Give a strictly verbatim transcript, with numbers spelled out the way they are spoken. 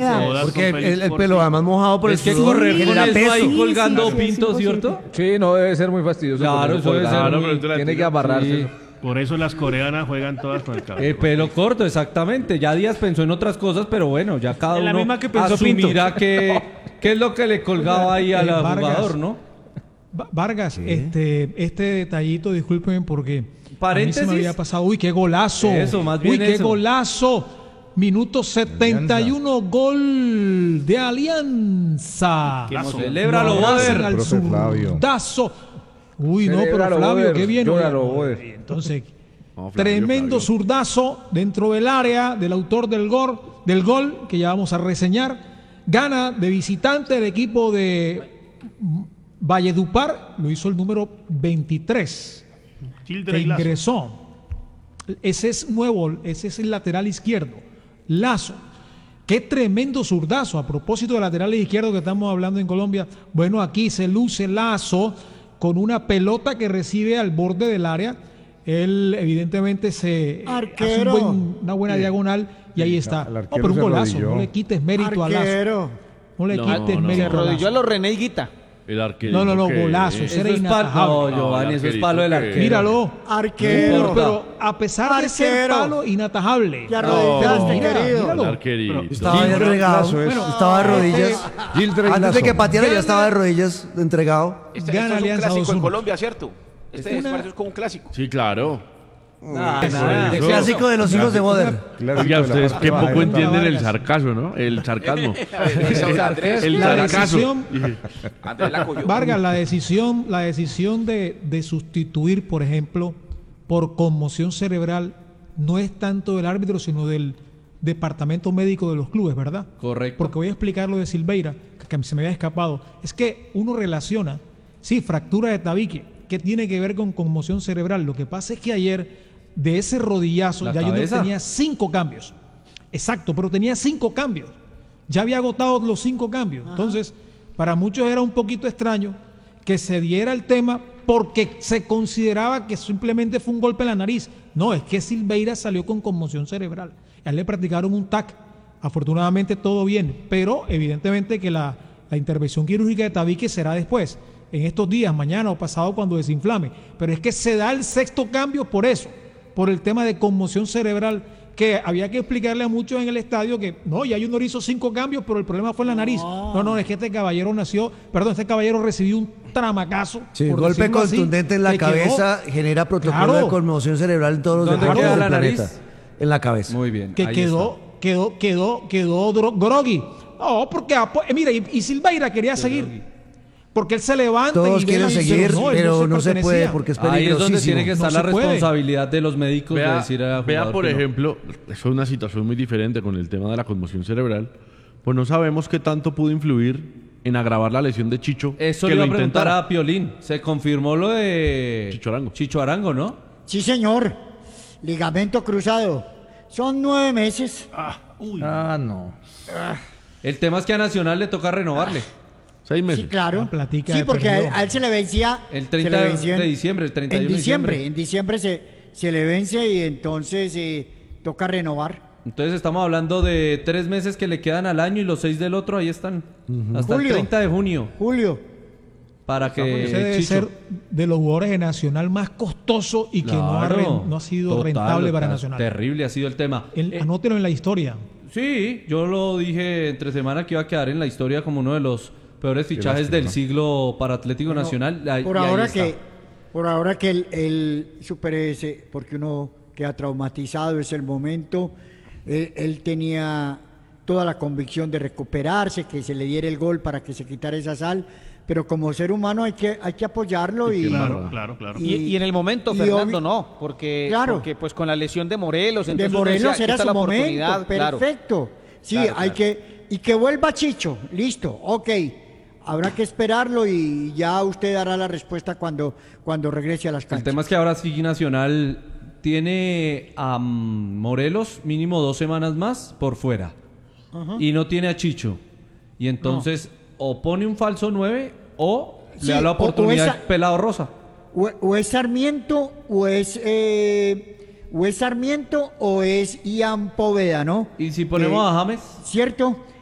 Todas Porque son el, el, el por pelo sí. además mojado por Es el que sudor, correr con genera eso peso. ahí colgando Sí, sí, sí, pinto, es ¿cierto? Sí, no debe ser muy fastidioso. Claro, porque eso debe ser colgado, muy- pero tiene que amarrarse. Sí. Por eso las coreanas juegan todas con el cabello. El pelo corto, exactamente. Ya Díaz pensó en otras cosas, pero bueno, ya cada En la uno misma que pensó asumirá qué, qué es lo que le colgaba ahí al Eh, Vargas. jugador, ¿no? Va- Vargas, este, este detallito, discúlpeme porque a mí se Paréntesis. me había pasado. Uy, qué golazo. Eso, más Uy, bien qué eso. golazo. Minuto setenta y uno, gol de Alianza. Celébralo, Lo abrazan Boder. al Profe Flavio. zurdazo. Uy, no, pero Celébralo, Flavio, Boder. qué bien. Llóralo, Oiga, Boder. Entonces, No, Flavio, tremendo Flavio. zurdazo dentro del área del autor del gol, del gol que ya vamos a reseñar. Gana de visitante el equipo de Valledupar, lo hizo el número veintitrés, Children que y Lazo. ingresó. Ese es nuevo, ese es el lateral izquierdo. Lazo. Qué tremendo zurdazo. A propósito de laterales izquierdos que estamos hablando en Colombia, bueno, aquí se luce Lazo con una pelota que recibe al borde del área. Él evidentemente se Arquero. hace un buen- una buena diagonal y ahí está. el No, arquero pero un se golazo. arrodilló. No le quites mérito a Lazo. Arquero. No le No, quites no, mérito Se a arrodilló a Lazo. los René Higuita. El arquero. No, no, no, que- golazo. eh, Ese era Eso es palo. inatajable. No, No, Giovanni, el eso es arquerito palo del que- arquero. Míralo. Arquero. No, pero a pesar de ser Arquero. palo, inatajable. Te arrodillaste, Mira, querido. míralo. El arquerito. Estaba Gil bien regado. Lazo es- Bueno, estaba de rodillas. Gildrey Antes Lazo. de que pateara ya Gana. estaba de rodillas, entregado. Este, Gana esto es un Alianza clásico dos en uno. Colombia, ¿cierto? Este Una- esfuerzo es como un clásico. Sí, claro. Nada, Eso, nada. El eso. clásico de los hijos de Boder. Clásico Oiga, de la ustedes parte qué baja poco de- entienden el Vargas. sarcasmo, ¿no? El sarcasmo. Andrés, El La sarcasmo. decisión, Andrés la cogió. Vargas, la decisión, la decisión de, de sustituir, por ejemplo, por conmoción cerebral, no es tanto del árbitro, sino del departamento médico de los clubes, ¿verdad? Correcto. Porque voy a explicar lo de Silveira, que se me había escapado. Es que uno relaciona, sí, fractura de tabique, que tiene que ver con conmoción cerebral. Lo que pasa es que ayer, de ese rodillazo, ¿La ya yo cabeza? tenía cinco cambios. Exacto, pero tenía cinco cambios. Ya había agotado los cinco cambios. Entonces, para muchos era un poquito extraño que se diera el tema porque se consideraba que simplemente fue un golpe en la nariz. No, es que Silveira salió con conmoción cerebral. A él le practicaron un T A C. Afortunadamente todo bien, pero evidentemente que la, la intervención quirúrgica de tabique será después, en estos días, mañana o pasado cuando desinflame. Pero es que se da el sexto cambio por eso, por el tema de conmoción cerebral, que había que explicarle a muchos en el estadio que no, ya uno hizo cinco cambios, pero el problema fue en la nariz. No, no, es que este caballero nació, perdón, este caballero recibió un tramacazo. Sí, por golpe decirlo así, contundente en la que quedó- cabeza genera protocolo Claro. de conmoción cerebral en todos los ¿Dónde deportes queda del la planeta. nariz? En la cabeza. Muy bien. que ahí quedó, quedó, quedó, quedó dro- groggy. No, porque, ah, pues, mira, y, y Silveira quería seguir. Porque él se levanta Todos y ve quieren la- seguir, él pero no se pertenecía. puede porque es está. Ahí es donde peligrosísimo. tiene que estar No la se puede. responsabilidad de los médicos de Vea, decir a vea, por ejemplo, eso es una situación muy diferente con el tema de la conmoción cerebral. Pues no sabemos qué tanto pudo influir en agravar la lesión de Chicho. Eso que le iba lo a preguntar intentara. a Piolín. Se confirmó lo de Chicho Arango. Chicho Arango, ¿no? Sí, señor. Ligamento cruzado. Son nueve meses. Ah, no. El tema es que a Nacional le toca renovarle. Seis meses. Sí, claro. Una platica Sí, de porque a él, perdido. a él se le vencía. El se treinta le de- vencía en- de diciembre, el treinta y uno En de diciembre. diciembre. En diciembre se, se le vence y entonces eh, toca renovar. Entonces estamos hablando de tres meses que le quedan al año y los seis del otro, ahí están. Hasta Julio. el treinta de junio. Julio. Para que Ese debe Chicho- ser de los jugadores de Nacional más costoso y que no, ha, Claro. ren- no ha sido Total, rentable para ta- Nacional. Terrible ha sido el tema. El- Eh, anótelo en la historia. Sí, yo lo dije entre semana que iba a quedar en la historia como uno de los peores fichajes del siglo para Atlético Nacional. Ahí- Por y ahí ahora está. que, por ahora que el, el supere ese, porque uno queda traumatizado, es el momento. Él, él tenía toda la convicción de recuperarse, que se le diera el gol para que se quitara esa sal, pero como ser humano hay que, hay que apoyarlo y, Claro, claro, claro. Y- Y, y en el momento, y Fernando, obvi- no, porque, Claro. porque pues con la lesión de Morelos, de entonces uno Morelos decía, aquí era está su la momento, oportunidad, claro. perfecto. Sí, Claro, hay claro. que y que vuelva Chicho, listo, ok. Habrá que esperarlo y ya usted dará la respuesta cuando, cuando regrese a las El canchas. tema es que ahora sí Nacional tiene a mm, Morelos mínimo dos semanas más por fuera. Y no tiene a Chicho. Y entonces o pone un falso nueve o Sí, le da la o- o oportunidad esa- al Pelado Rosa. O, o es Sarmiento o es eh, o es Sarmiento o es Ian Poveda, ¿no? Y si ponemos Eh, a James, ¿Cierto?